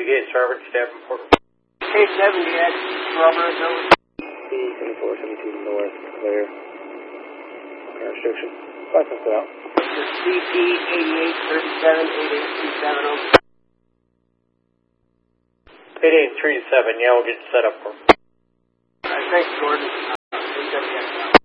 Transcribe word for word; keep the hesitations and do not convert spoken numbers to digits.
Gate, Starboard, Davenport. K seventy at Robert Hill. B seventy-four seventy-two North, clear. Car restriction. License it out. The C P eighty-eight thirty-seven eighty-eight two seven zero. eighty-eight three seven, yeah, we'll get set up for. Alright, thanks, Gordon. Uh,